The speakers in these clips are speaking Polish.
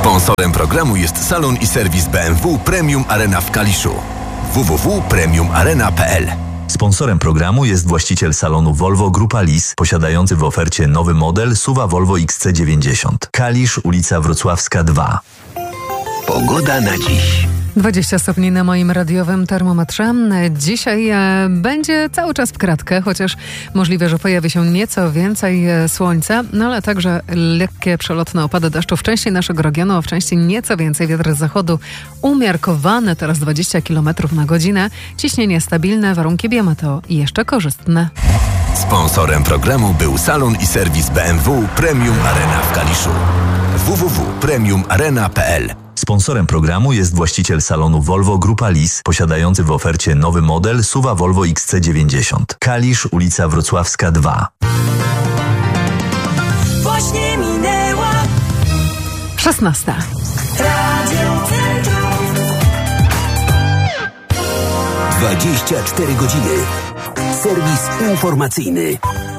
Sponsorem programu jest salon i serwis BMW Premium Arena w Kaliszu. www.premiumarena.pl. Sponsorem programu jest właściciel salonu Volvo Grupa Lis, posiadający w ofercie nowy model SUV Volvo XC90. Kalisz, ulica Wrocławska 2. Pogoda na dziś. 20 stopni na moim radiowym termometrze. Dzisiaj będzie cały czas w kratkę, chociaż możliwe, że pojawi się nieco więcej słońca, no ale także lekkie przelotne opady deszczu w części naszego regionu, a w części nieco więcej wiatr z zachodu umiarkowany, teraz 20 km na godzinę. Ciśnienie stabilne, warunki biometeo jeszcze korzystne. Sponsorem programu był salon i serwis BMW Premium Arena w Kaliszu. www.premiumarena.pl. Sponsorem programu jest właściciel salonu Volvo Grupa Lis, posiadający w ofercie nowy model SUV Volvo XC90. Kalisz, ulica Wrocławska 2. Właśnie minęła 16. Radio Centrum. 24 godziny. Serwis informacyjny.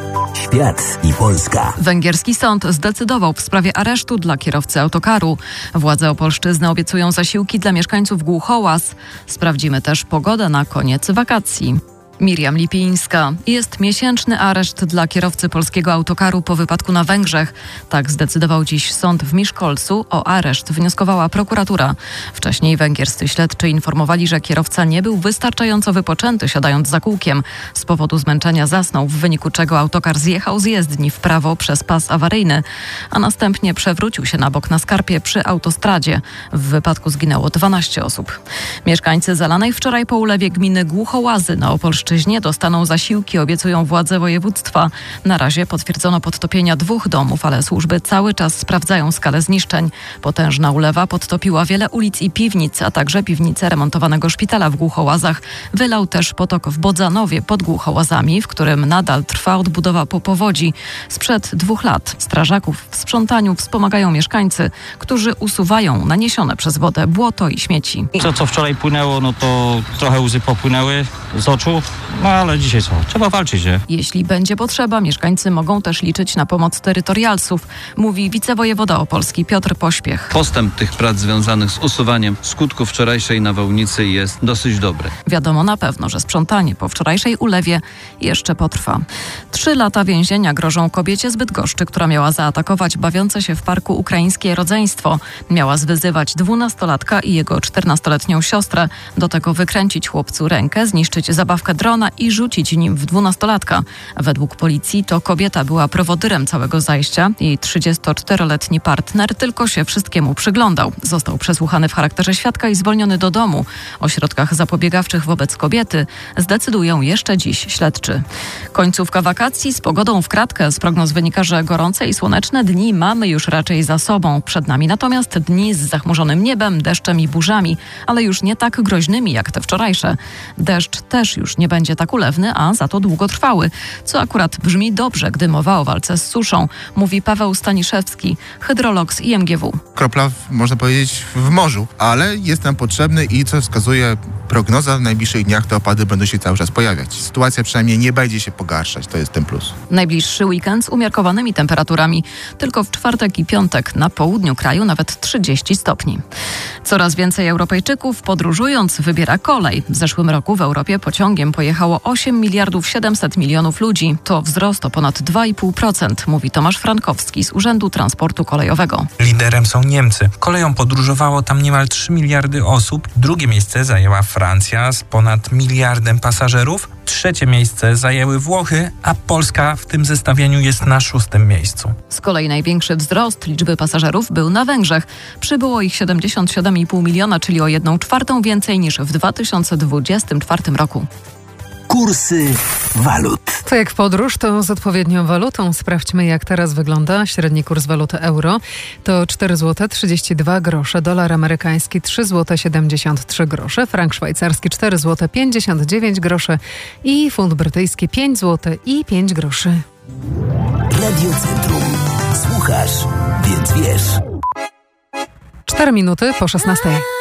Świat i Polska. Węgierski sąd zdecydował w sprawie aresztu dla kierowcy autokaru. Władze Opolszczyzny obiecują zasiłki dla mieszkańców Głuchołaz. Sprawdzimy też pogodę na koniec wakacji. Miriam Lipińska. Jest miesięczny areszt dla kierowcy polskiego autokaru po wypadku na Węgrzech. Tak zdecydował dziś sąd w Miszkolcu. O areszt wnioskowała prokuratura. Wcześniej węgierscy śledczy informowali, że kierowca nie był wystarczająco wypoczęty, siadając za kółkiem. Z powodu zmęczenia zasnął, w wyniku czego autokar zjechał z jezdni w prawo przez pas awaryjny, a następnie przewrócił się na bok na skarpie przy autostradzie. W wypadku zginęło 12 osób. Mieszkańcy zalanej wczoraj po ulewie gminy Głuchołazy na Opolszczyźnie dostaną zasiłki, obiecują władze województwa. Na razie potwierdzono podtopienia 2 domów, ale służby cały czas sprawdzają skalę zniszczeń. Potężna ulewa podtopiła wiele ulic i piwnic, a także piwnicę remontowanego szpitala w Głuchołazach. Wylał też potok w Bodzanowie pod Głuchołazami, w którym nadal trwa odbudowa po powodzi. Sprzed 2 lat strażaków w sprzątaniu wspomagają mieszkańcy, którzy usuwają naniesione przez wodę błoto i śmieci. To, co wczoraj płynęło, no to trochę łzy popłynęły z oczu. No ale dzisiaj co? Trzeba walczyć, nie? Jeśli będzie potrzeba, mieszkańcy mogą też liczyć na pomoc terytorialsów, mówi wicewojewoda opolski Piotr Pośpiech. Postęp tych prac związanych z usuwaniem skutków wczorajszej nawałnicy jest dosyć dobry. Wiadomo na pewno, że sprzątanie po wczorajszej ulewie jeszcze potrwa. 3 lata więzienia grożą kobiecie z Bydgoszczy, która miała zaatakować bawiące się w parku ukraińskie rodzeństwo. Miała zwyzywać 12-latka i jego 14-letnią siostrę. Do tego wykręcić chłopcu rękę, zniszczyć zabawkę drona i rzucić nim w 12-latka. Według policji to kobieta była prowodyrem całego zajścia. Jej 34-letni partner tylko się wszystkiemu przyglądał. Został przesłuchany w charakterze świadka i zwolniony do domu. O środkach zapobiegawczych wobec kobiety zdecydują jeszcze dziś śledczy. Końcówka wakacji z pogodą w kratkę. Z prognoz wynika, że gorące i słoneczne dni mamy już raczej za sobą. Przed nami natomiast dni z zachmurzonym niebem, deszczem i burzami, ale już nie tak groźnymi jak te wczorajsze. Deszcz też już nie będzie tak ulewny, a za to długotrwały, co akurat brzmi dobrze, gdy mowa o walce z suszą, mówi Paweł Staniszewski, hydrolog z IMGW. Kropla, można powiedzieć, w morzu, ale jest nam potrzebny i co wskazuje prognoza, w najbliższych dniach te opady będą się cały czas pojawiać. Sytuacja przynajmniej nie będzie się pogarszać, to jest ten plus. Najbliższy weekend z umiarkowanymi temperaturami. Tylko w czwartek i piątek na południu kraju nawet 30 stopni. Coraz więcej Europejczyków podróżując wybiera kolej. W zeszłym roku w Europie pociągiem pojechało 8 miliardów 700 milionów ludzi. To wzrost o ponad 2,5%, mówi Tomasz Frankowski z Urzędu Transportu Kolejowego. Liderem są Niemcy. Koleją podróżowało tam niemal 3 miliardy osób. Drugie miejsce zajęła Francja z ponad 1 miliardem pasażerów. Trzecie miejsce zajęły Włochy, a Polska w tym zestawieniu jest na 6. miejscu. Z kolei największy wzrost liczby pasażerów był na Węgrzech. Przybyło ich 77,5 miliona, czyli o 1/4 więcej niż w 2024 roku. Kursy walut. To jak w podróż, to z odpowiednią walutą. Sprawdźmy, jak teraz wygląda średni kurs waluty euro. To 4 zł 32 grosze, dolar amerykański 3 zł 73 grosze, frank szwajcarski 4 zł 59 groszy i funt brytyjski 5 zł i 5 groszy. Radio Centrum. Słuchasz, więc wiesz. 4 minuty po 16.